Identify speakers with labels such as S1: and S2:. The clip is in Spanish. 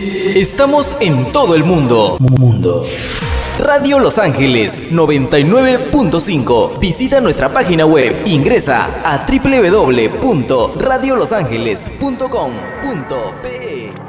S1: Estamos en todo el mundo. Radio Los Ángeles 99.5. Visita nuestra página web. Ingresa a www.radiolosangeles.com.pe.